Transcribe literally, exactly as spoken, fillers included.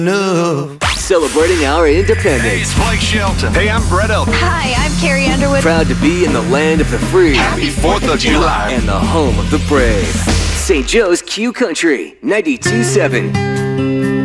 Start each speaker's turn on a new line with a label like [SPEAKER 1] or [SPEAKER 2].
[SPEAKER 1] No.
[SPEAKER 2] Celebrating our independence.
[SPEAKER 3] Hey, it's Blake Shelton. Hey, I'm Brett Elton.
[SPEAKER 4] Hi, I'm Carrie Underwood.
[SPEAKER 2] Proud to be in the land of the free.
[SPEAKER 3] Happy fourth of July.
[SPEAKER 2] And the home of the brave. Saint Joe's Q Country, ninety-two point seven.